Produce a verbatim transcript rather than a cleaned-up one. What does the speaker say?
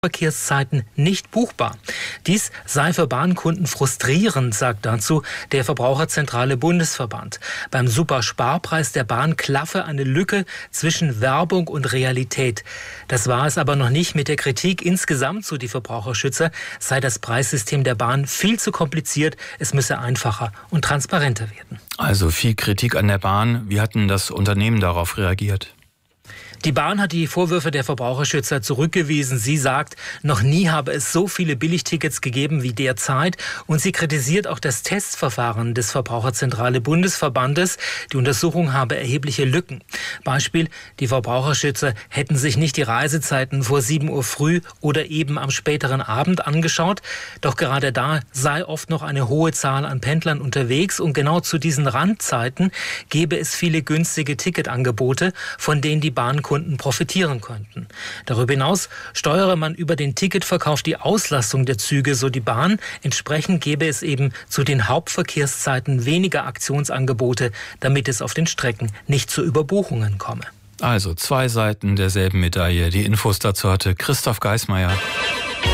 Verkehrszeiten nicht buchbar. Dies sei für Bahnkunden frustrierend, sagt dazu der Verbraucherzentrale Bundesverband. Beim Supersparpreis der Bahn klaffe eine Lücke zwischen Werbung und Realität. Das war es aber noch nicht mit der Kritik insgesamt, so die Verbraucherschützer, sei das Preissystem der Bahn viel zu kompliziert, es müsse einfacher und transparenter werden. Also viel Kritik an der Bahn. Wie hat denn das Unternehmen darauf reagiert? Die Bahn hat die Vorwürfe der Verbraucherschützer zurückgewiesen. Sie sagt, noch nie habe es so viele Billigtickets gegeben wie derzeit. Und sie kritisiert auch das Testverfahren des Verbraucherzentrale Bundesverbandes. Die Untersuchung habe erhebliche Lücken. Beispiel, die Verbraucherschützer hätten sich nicht die Reisezeiten vor sieben Uhr früh oder eben am späteren Abend angeschaut. Doch gerade da sei oft noch eine hohe Zahl an Pendlern unterwegs. Und genau zu diesen Randzeiten gäbe es viele günstige Ticketangebote, von denen die Bahnkunden profitieren könnten. Darüber hinaus steuere man über den Ticketverkauf die Auslastung der Züge, so die Bahn. Entsprechend gäbe es eben zu den Hauptverkehrszeiten weniger Aktionsangebote, damit es auf den Strecken nicht zu Überbuchungen komme. Also zwei Seiten derselben Medaille. Die Infos dazu hatte Christoph Geismeier.